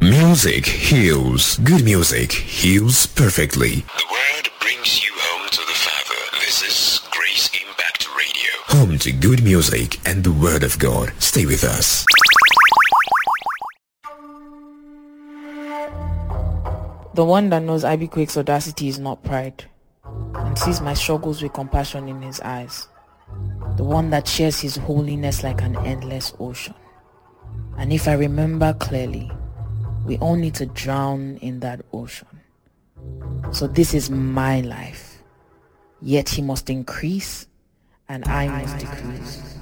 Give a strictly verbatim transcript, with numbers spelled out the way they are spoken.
Music heals. Good music heals perfectly. The word brings you home to the Father. This is Grace Impact Radio. Home to good music and the Word of God. Stay with us. The one that knows Ivy Quake's audacity is not pride, and sees my struggles with compassion in his eyes. The one that shares his holiness like an endless ocean. And if I remember clearly, we all need to drown in that ocean. So this is my life. Yet he must increase and I must decrease.